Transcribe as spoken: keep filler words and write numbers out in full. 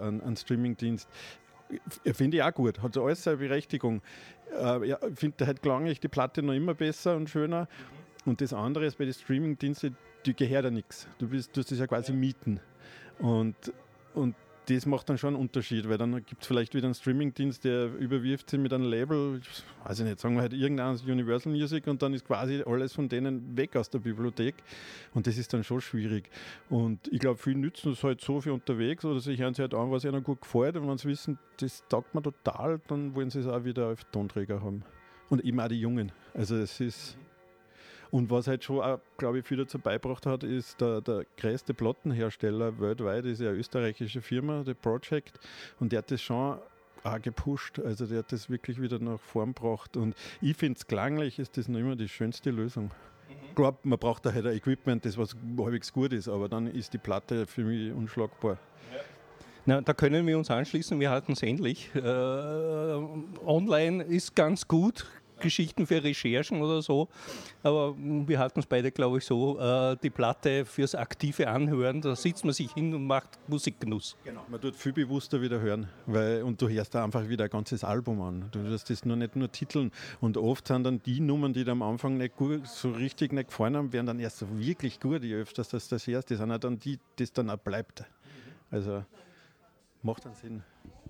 einen, einen Streamingdienst. Finde ich auch gut, hat so alles seine Berechtigung. Äh, ja, ich finde halt klanglich die Platte noch immer besser und schöner. Und das andere ist bei den Streamingdiensten, die gehört ja nichts. Du bist, du hast das ja quasi mieten. Und, und das macht dann schon einen Unterschied, weil dann gibt es vielleicht wieder einen Streamingdienst, der überwirft sich mit einem Label, weiß ich nicht, sagen wir halt irgendein Universal Music und dann ist quasi alles von denen weg aus der Bibliothek und das ist dann schon schwierig. Und ich glaube, viele nützen das halt so für unterwegs oder sich hören sie halt an, was ihnen gut gefällt und wenn sie wissen, das taugt mir total, dann wollen sie es auch wieder auf Tonträger haben. Und eben auch die Jungen. Also es ist... Und was halt schon auch, glaube ich, viel dazu beigebracht hat, ist der, der größte Plattenhersteller weltweit, ist ja eine österreichische Firma, The Project, und der hat das schon auch gepusht, also der hat das wirklich wieder nach vorn gebracht und ich finde es klanglich, ist das noch immer die schönste Lösung. Ich glaube, man braucht da halt ein Equipment, das was halbwegs gut ist, aber dann ist die Platte für mich unschlagbar. Ja. Na, da können wir uns anschließen, wir halten es ähnlich. Äh, online ist ganz gut, Geschichten für Recherchen oder so, aber wir halten es beide, glaube ich, so, äh, die Platte fürs aktive Anhören, da sitzt man sich hin und macht Musikgenuss. Genau, man tut viel bewusster wieder hören, weil, und du hörst da einfach wieder ein ganzes Album an. Du hörst das nur nicht nur Titeln und oft sind dann die Nummern, die dir am Anfang nicht gut, so richtig nicht gefallen haben, werden dann erst so wirklich gut, je öfters das das hörst, das sind auch dann die, das dann auch bleibt. Also macht dann Sinn.